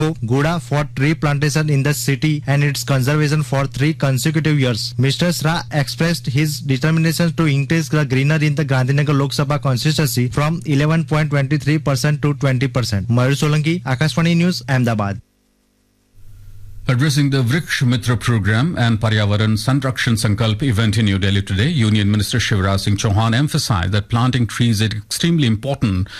Guda for tree plantation in the city and its conservation for 3 consecutive years. Mr. Shah expressed his determination to increase the greenery in the Gandhinagar Lok Sabha constituency from 11.23% to 20%. Mayur Solanki, Akashvani News, Ahmedabad. Addressing the Vriksh Mitra program and Paryavaran Sanrakshan Sankalp event in New Delhi today, Union Minister Shivraj Singh Chauhan emphasized that planting trees is extremely important